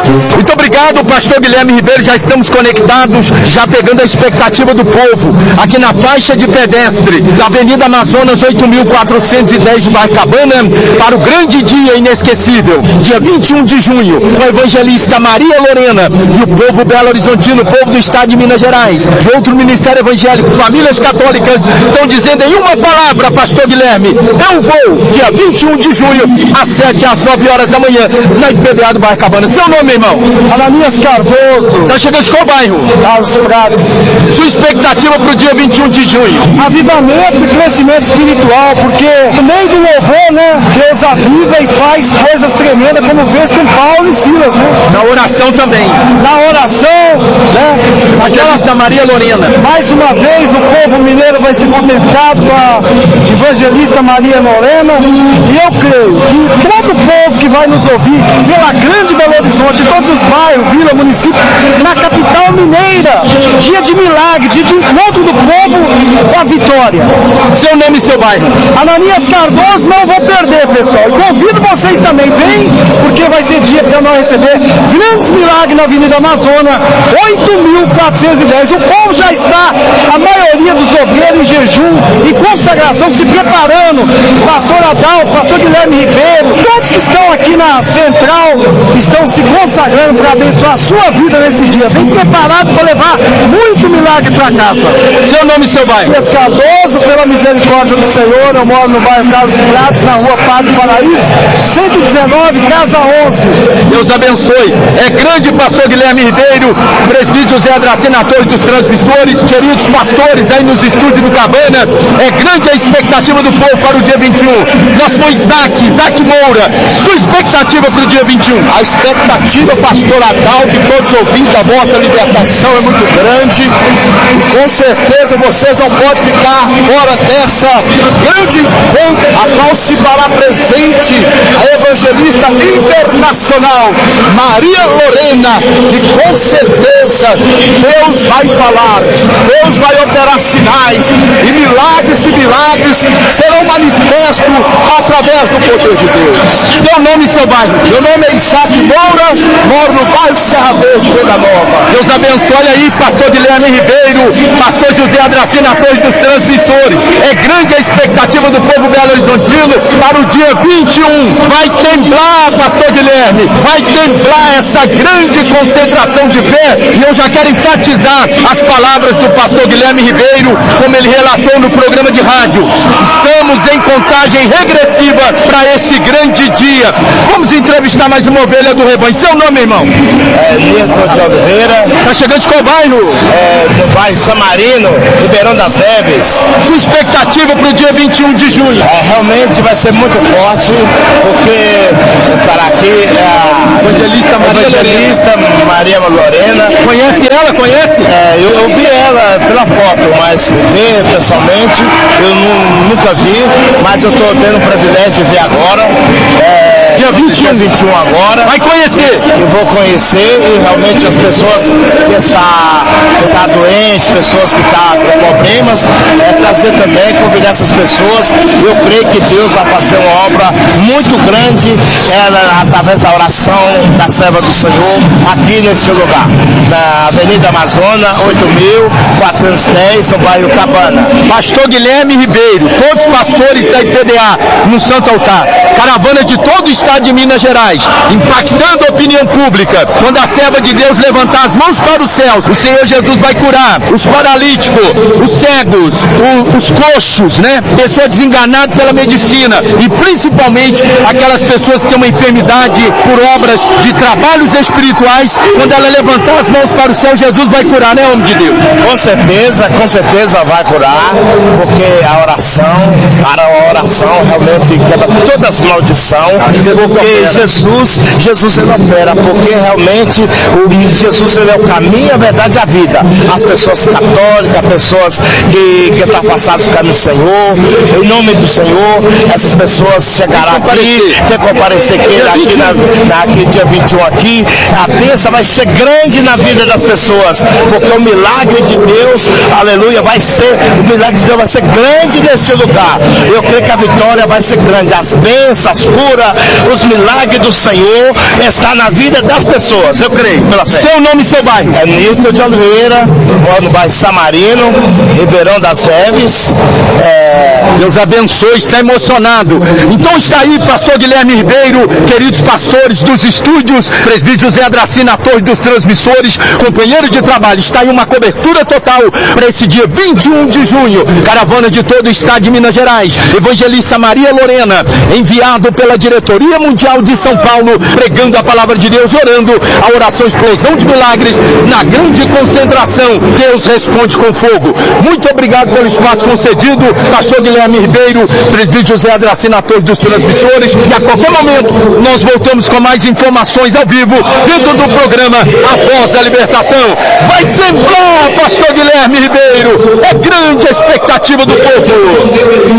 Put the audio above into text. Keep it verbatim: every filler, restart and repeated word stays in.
Muito obrigado, pastor Guilherme Ribeiro. Já estamos conectados, já pegando a expectativa do povo aqui na faixa de pedestre da Avenida Amazonas oito mil quatrocentos e dez de Barcabana, para o grande dia inesquecível, dia vinte e um de junho, o evangelista Maria Lorena e o povo Belo Horizontino, o povo do estado de Minas Gerais, de outro ministério evangélico, famílias católicas, estão dizendo em uma palavra, pastor Guilherme: eu vou, dia vinte e um de junho, às sete às nove horas da manhã, na I P D A do Barcabana. Seu nome, irmão? Ananias Cardoso. Está chegando de qual bairro? Carlos Prados. Sua expectativa para o dia vinte e um de junho? Avivamento e crescimento espiritual, porque no meio do louvor, né, Deus aviva e faz coisas tremendas, como fez com Paulo e Silas, né? Na oração também. Na oração, né? Aquela da Maria Lorena. Mais uma vez o povo mineiro vai ser contemplado com a evangelista Maria Lorena, e eu creio que todo o povo que vai nos ouvir pela grande Belo Horizonte, todos os bairros, vila, município, na capital mineira, dia de milagre, dia de encontro do povo com a vitória. Seu nome e seu bairro? Ananias Cardoso, não vou perder, pessoal. E convido vocês também, vem, porque vai ser dia para nós receber grandes milagres na Avenida Amazonas, oito mil quatrocentos e dez. O povo já está, a maioria dos obreiros em jejum e consagração, se preparando. Pastor Adalto, pastor Guilherme Ribeiro, todos que estão aqui na central estão se consagrando para abençoar a sua vida nesse dia. Vem preparado para levar muito milagre para casa. Seu nome e seu bairro? Ananias Cardoso, pela misericórdia do Senhor, eu moro no bairro Carlos Prados, na rua Padre Paraíso, cento e dezenove, casa onze. Deus abençoe. É grande, pastor Guilherme Ribeiro, presbítero José Adracena, ator dos transmissores, queridos pastores aí nos estúdios do Cabana. É grande a expectativa do povo para o dia vinte e um. Nós foi Isaac, Isaac Moura. Sua expectativa para o dia vinte e um? A expectativa, pastor Adalto, que todos os ouvintes da vossa libertação é muito grande. E com certeza vocês não podem ficar fora dessa grande encontro, a qual se fará presente a evangelista internacional Maria Lorena, e com certeza Deus vai falar, Deus vai operar sinais, e milagres e milagres serão manifestos através do poder de Deus. Seu nome e seu bairro? Meu nome é Isaac Moura, moro no bairro Serra Verde, Venda Nova. Deus abençoe aí, pastor Guilherme Ribeiro, pastor José Adracena, ator dos transmissores. É grande a expectativa do povo Belo Horizontino para o dia vinte e um. Vai temblar, pastor Guilherme, vai temblar essa grande concentração de fé. E eu já quero enfatizar as palavras do pastor Guilherme Ribeiro, como ele relatou no programa de rádio. Estamos em contagem regressiva para esse grande dia. Vamos entrevistar mais uma ovelha do rebanho. Seu nome, irmão? É Nilton de Oliveira. Está chegando de qual bairro? É, do bairro Samarino, Ribeirão das Neves. Sua expectativa para o dia vinte e um de junho? É, realmente vai ser muito forte, porque estará aqui a evangelista Maria, evangelista Maria Lorena. Conhece ela? Conhece? É, eu, eu vi ela pela foto, mas ver pessoalmente eu nu, nunca vi, mas eu estou tendo o privilégio de ver agora. É, dia vinte e um. vinte e um agora. Vai conhecer? Eu vou conhecer, e realmente as pessoas que estão que está doentes, pessoas que estão com problemas, é, trazer também, convidar essas pessoas. Eu creio que Deus vai fazer uma obra muito grande, ela, através da oração da serva do Senhor, aqui nesse lugar, na Avenida Amazonas, oito mil quatrocentos e dez, no bairro Cabana. Pastor Guilherme Ribeiro, todos os pastores da I P D A no Santo Altar, caravana de todo o estado de Minas Gerais, impactando a opinião pública. Quando a serva de Deus levantar as mãos para os céus, o Senhor Jesus vai curar os paralíticos, os cegos, o, os coxos, né? Pessoas desenganadas pela medicina, e principalmente aquelas pessoas que têm uma enfermidade por obras de trabalhos espirituais. Quando ela levantar as mãos para o céu, Jesus vai curar, né, homem de Deus? Com certeza, com certeza vai curar, porque a oração, a oração realmente quebra todas as maldições, porque Jesus, Jesus ele opera, porque realmente o Jesus ele é o caminho, a verdade e a vida. As pessoas católicas, pessoas que que estão afastadas do caminho do Senhor, em nome do Senhor, essas pessoas chegarão aqui, tem que comparecer aqui, aqui, na, na, aqui dia vinte e bênção aqui, a bênção vai ser grande na vida das pessoas, porque o milagre de Deus, aleluia, vai ser, o milagre de Deus vai ser grande nesse lugar. Eu creio que a vitória vai ser grande, as bênçãos, as curas, os milagres do Senhor está na vida das pessoas, eu creio, pela fé. Seu nome e seu bairro? É Nilton de Oliveira, moro no bairro Samarino, Ribeirão das Neves. É... Deus abençoe, está emocionado. Então está aí, pastor Guilherme Ribeiro, queridos pastores dos estúdios, presbítero José Adracina, ator dos transmissores, companheiro de trabalho. Está aí uma cobertura total para esse dia vinte e um de junho, caravana de todo o estado de Minas Gerais, evangelista Maria Lorena, enviado pela diretoria mundial de São Paulo, pregando a palavra de Deus, orando a oração explosão de milagres, na grande concentração, Deus responde com fogo. Muito obrigado pelo espaço concedido, pastor Guilherme Ribeiro, presbítero José Adracina, ator dos transmissores, e a qualquer momento nós voltamos com mais informações ao vivo, dentro do programa A Voz da Libertação. Vai sembrar, pastor Guilherme Ribeiro, é grande a expectativa do povo.